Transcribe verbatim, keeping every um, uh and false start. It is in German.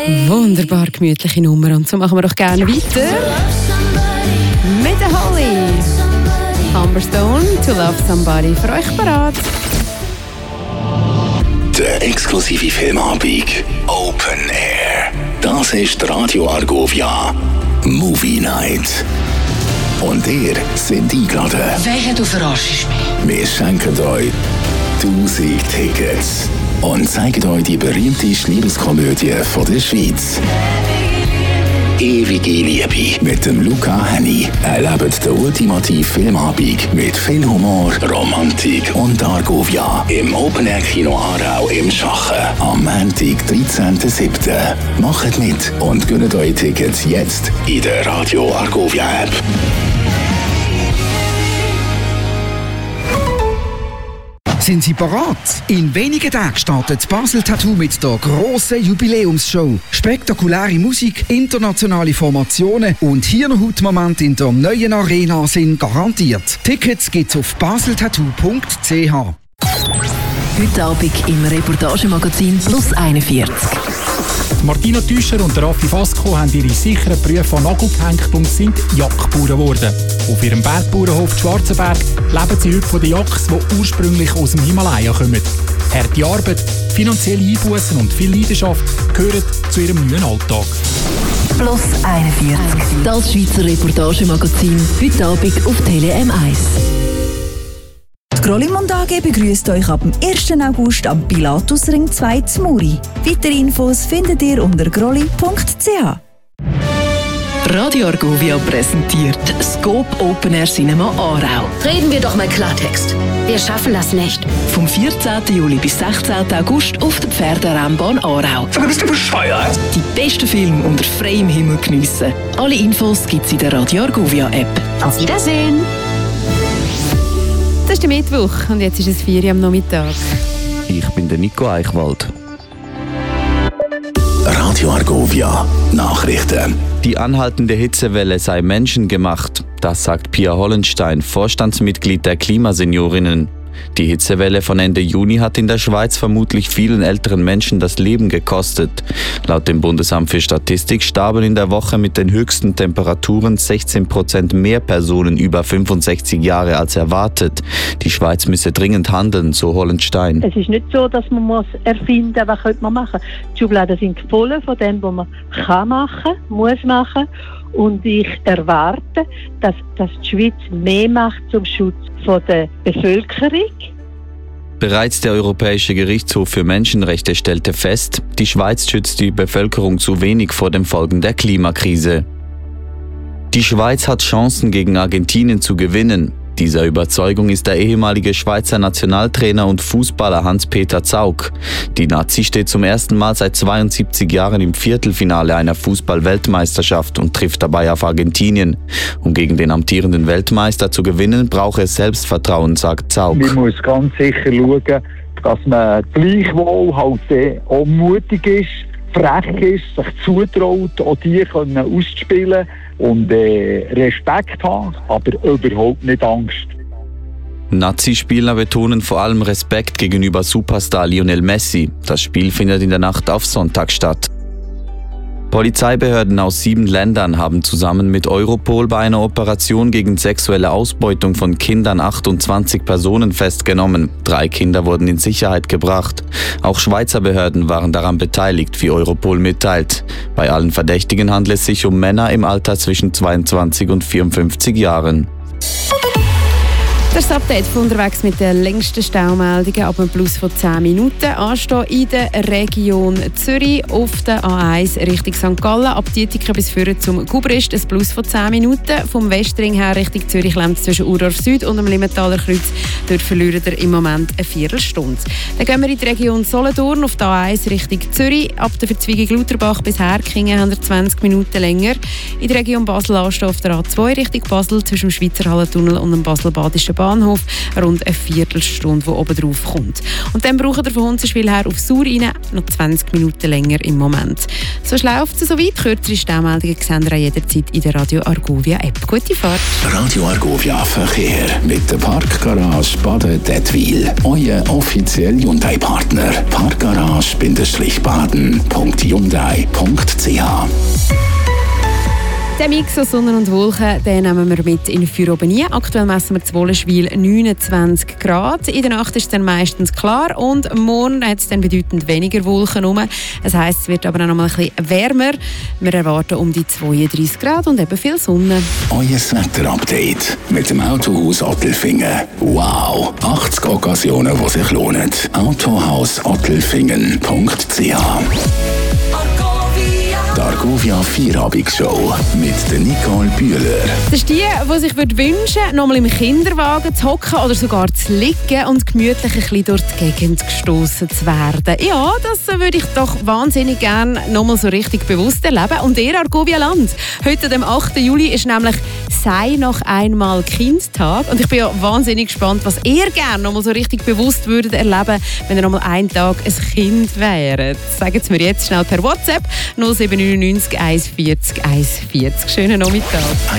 Wunderbar gemütliche Nummer. Und so machen wir doch gerne weiter mit der Holly. Amber Stone, To Love Somebody. Für euch parat. Der exklusive Filmabend Open Air. Das ist Radio Argovia Movie Night. Und ihr seid eingeladen. Wehe, du verarschst mich. Wir schenken euch tausend Tickets und zeigen euch die berühmteste Liebeskomödie von der Schweiz. Ewige Liebe mit dem Luca Henny. Erlebt den ultimativen Filmabend mit viel Humor, Romantik und Argovia im Open Air Kino Aarau im Schachen am Montag, dreizehnten siebten Macht mit und gönnt euch Tickets jetzt in der Radio Argovia App. Sind Sie bereit? In wenigen Tagen startet Basel Tattoo mit der grossen Jubiläumsshow. Spektakuläre Musik, internationale Formationen und Hirnhautmomente in der neuen Arena sind garantiert. Tickets gibt's auf baseltattoo punkt c h. Heute Abend im Reportagemagazin Plus einundvierzig. Martina Tüscher und Raffi Fasco haben ihre sicheren Berufe an Nagel gehängt und sind Jagdbauern geworden. Auf ihrem Bergbauernhof Schwarzenberg leben sie heute von den Jacks, die ursprünglich aus dem Himalaya kommen. Harte Arbeit, finanzielle Einbußen und viel Leidenschaft gehören zu ihrem neuen Alltag. Plus einundvierzig. Das Schweizer Reportagemagazin. Heute Abend auf Tele M eins. Die Grollimund A G begrüßt euch ab dem ersten August am Pilatusring zwei zu Muri. Weitere Infos findet ihr unter grolli punkt c h. Radio Argovia präsentiert Scope Open Air Cinema Aarau. Reden wir doch mal Klartext. Wir schaffen das nicht. Vom vierzehnten Juli bis sechzehnten August auf der Pferderennbahn Aarau. Aber bist du bescheuert? Die besten Filme unter freiem Himmel geniessen. Alle Infos gibt's in der Radio Argovia App. Auf Wiedersehen. Das ist der Mittwoch und jetzt ist es vier Uhr am Nachmittag. Ich bin der Nico Eichwald. Radio Argovia Nachrichten. Die anhaltende Hitzewelle sei menschengemacht. Das sagt Pia Hollenstein, Vorstandsmitglied der Klimaseniorinnen. Die Hitzewelle von Ende Juni hat in der Schweiz vermutlich vielen älteren Menschen das Leben gekostet. Laut dem Bundesamt für Statistik starben in der Woche mit den höchsten Temperaturen sechzehn Prozent mehr Personen über fünfundsechzig Jahre als erwartet. Die Schweiz müsse dringend handeln, so Hollenstein. Es ist nicht so, dass man muss erfinden muss, was könnte man machen. Die Schubladen sind voll von dem, was man kann machen, muss machen. Und ich erwarte, dass, dass die Schweiz mehr macht zum Schutz von der Bevölkerung. Bereits der Europäische Gerichtshof für Menschenrechte stellte fest, die Schweiz schützt die Bevölkerung zu wenig vor den Folgen der Klimakrise. Die Schweiz hat Chancen, gegen Argentinien zu gewinnen. Dieser Überzeugung ist der ehemalige Schweizer Nationaltrainer und Fußballer Hans-Peter Zaugg. Die Nazi steht zum ersten Mal seit zweiundsiebzig Jahren im Viertelfinale einer Fußball-Weltmeisterschaft und trifft dabei auf Argentinien. Um gegen den amtierenden Weltmeister zu gewinnen, brauche es Selbstvertrauen, sagt Zaugg. Man muss ganz sicher schauen, dass man gleichwohl halt auch mutig ist, frech ist, sich zutraut, auch die können auszuspielen und äh, Respekt haben, aber überhaupt nicht Angst. Nazi-Spieler betonen vor allem Respekt gegenüber Superstar Lionel Messi. Das Spiel findet in der Nacht auf Sonntag statt. Polizeibehörden aus sieben Ländern haben zusammen mit Europol bei einer Operation gegen sexuelle Ausbeutung von Kindern achtundzwanzig Personen festgenommen. Drei Kinder wurden in Sicherheit gebracht. Auch Schweizer Behörden waren daran beteiligt, wie Europol mitteilt. Bei allen Verdächtigen handelt es sich um Männer im Alter zwischen zweiundzwanzig und vierundfünfzig Jahren. Das ist das Update von unterwegs mit den längsten Staumeldungen ab einem Plus von zehn Minuten. Anstehen in der Region Zürich auf der A eins Richtung Sankt Gallen. Ab Dietiken bis Führen zum Gubrist ein Plus von zehn Minuten. Vom Westring her Richtung Zürich klemmt es zwischen Urdorf Süd und dem Limmentaler Kreuz. Dort verlieren wir im Moment eine Viertelstunde. Dann gehen wir in die Region Solothurn auf der A eins Richtung Zürich. Ab der Verzweigung Lauterbach bis Herkingen haben wir zwanzig Minuten länger. In der Region Basel anstehen auf der A zwei Richtung Basel zwischen dem Schweizer Hallentunnel und dem Basel-Badischen Bahnhof. Rund eine Viertelstunde, die oben drauf kommt. Und dann braucht ihr von Hunzenschwil her auf Sur rein noch zwanzig Minuten länger im Moment. So läuft es soweit. Kürzere Staumeldungen sehen ihr jederzeit in der Radio Argovia App. Gute Fahrt. Radio Argovia Verkehr mit der Parkgarage Baden-Dettwil. Euer offizieller Hyundai-Partner. Parkgarage-baden punkt hyundai punkt c h. Den Mix aus Sonne und Wolken den nehmen wir mit in Führobenie. Aktuell messen wir zu Wollenschwil neunundzwanzig Grad. In der Nacht ist es dann meistens klar und morgen hat es dann bedeutend weniger Wolken rum. Das heisst, es wird aber auch noch mal ein bisschen wärmer. Wir erwarten um die zweiunddreißig Grad und eben viel Sonne. Euer Wetterupdate mit dem Autohaus Ottelfingen. Wow! achtzig Occasionen, die sich lohnen. autohaus ottelfingen punkt c h. Die Argovia Vierabendsshow mit der Nicole Bühler. Das ist die, die sich wünschen würde, noch mal im Kinderwagen zu hocken oder sogar zu liegen und gemütlich ein bisschen durch die Gegend gestossen zu werden. Ja, das würde ich doch wahnsinnig gerne noch mal so richtig bewusst erleben. Und ihr Argovia Land. Heute, dem achten Juli, ist nämlich «Sei noch einmal Kindtag». Und ich bin ja wahnsinnig gespannt, was ihr gerne noch mal so richtig bewusst würdet erleben, wenn ihr noch mal einen Tag ein Kind wäret. Sagt es mir jetzt schnell per WhatsApp null sieben neun neun eins vierzig eins vierzig. Schönen Nachmittag.